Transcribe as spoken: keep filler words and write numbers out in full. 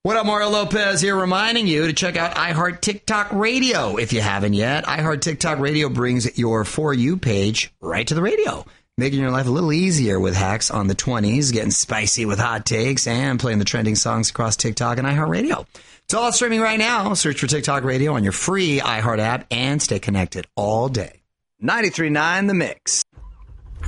What up, Mario Lopez here, reminding you to check out iHeart TikTok Radio if you haven't yet. iHeart TikTok Radio brings your For You page right to the radio, making your life a little easier with hacks on the twenties, getting spicy with hot takes, and playing the trending songs across TikTok and iHeartRadio. It's all streaming right now. Search for TikTok Radio on your free iHeart app and stay connected all day. ninety-three point nine The Mix.